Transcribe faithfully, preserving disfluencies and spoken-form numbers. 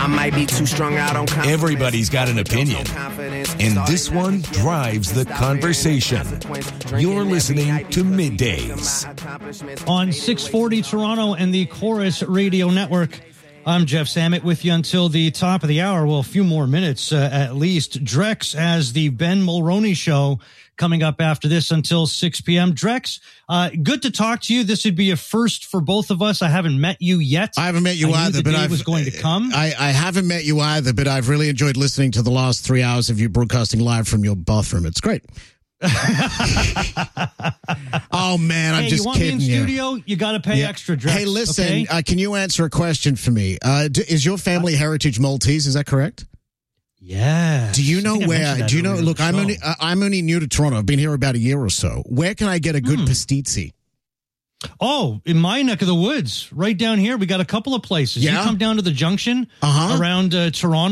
I might be too strung out on confidence. Everybody's got an opinion, and this one drives the conversation. You're listening to Middays on six forty Toronto and the Chorus Radio Network. I'm Jeff Samet with you until the top of the hour. Well, a few more minutes uh, at least. Drex has the Ben Mulroney Show coming up after this until six p.m. Drex, uh, good to talk to you. This would be a first for both of us. I haven't met you yet. I haven't met you I either, knew the but day I was going to come. I, I haven't met you either, but I've really enjoyed listening to the last three hours of you broadcasting live from your bathroom. It's great. Oh man, I'm hey, just you want kidding me in you. studio? You got to pay Yeah. extra, Drex. Hey, listen, okay? uh, can you answer a question for me? Uh, do, is your family heritage Maltese? Is that correct? Yeah. Do you know where? Do you know? Look, I'm only uh, I'm only new to Toronto. I've been here about a year or so. Where can I get a good Hmm. pasticci? Oh, in my neck of the woods, right down here, we got a couple of places. Yeah? You come down to the junction Uh-huh. around uh, Toronto.